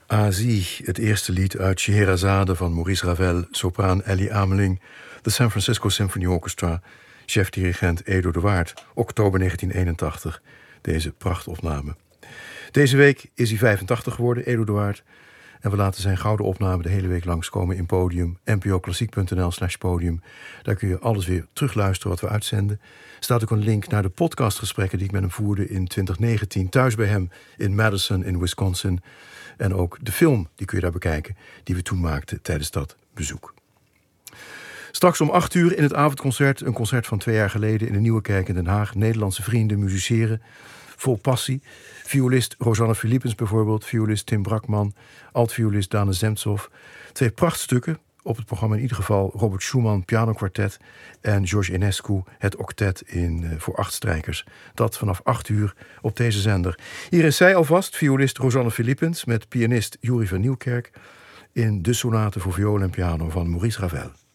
Asie, het eerste lied uit Scheherazade van Maurice Ravel, sopraan Ellie Ameling, de San Francisco Symphony Orchestra, chef-dirigent Edo de Waard, oktober 1981. Deze prachtopname. Deze week is hij 85 geworden, Edo de Waard. En we laten zijn gouden opname de hele week langskomen in Podium, npoklassiek.nl/podium. Daar kun je alles weer terugluisteren wat we uitzenden. Er staat ook een link naar de podcastgesprekken die ik met hem voerde in 2019... thuis bij hem in Madison in Wisconsin. En ook de film, die kun je daar bekijken, die we toen maakten tijdens dat bezoek. Straks om 8 uur in het avondconcert, een concert van 2 jaar geleden in de Nieuwe Kerk in Den Haag. Nederlandse vrienden musiceren, vol passie. Violist Rosanne Philippens bijvoorbeeld, violist Tim Brakman, altviolist Dane Zemtsov. 2 prachtstukken, op het programma in ieder geval Robert Schumann pianokwartet en George Enescu het octet voor 8 strijkers. Dat vanaf 8 uur op deze zender. Hier is zij alvast, violist Rosanne Philippens met pianist Juri van Nieuwkerk in de sonate voor viool en piano van Maurice Ravel.